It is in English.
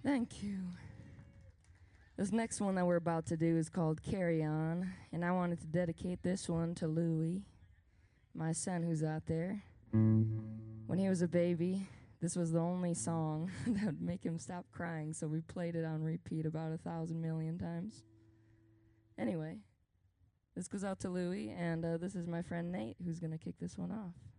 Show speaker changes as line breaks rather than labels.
Thank you. This next one that we're about to do is called Carry On, and I wanted to dedicate this one to Louie, my son who's out there. When he was a baby, this was the only song that would make him stop crying, so we played it on repeat about 1,000 million times. Anyway, this goes out to Louie, and this is my friend Nate who's going to kick this one off.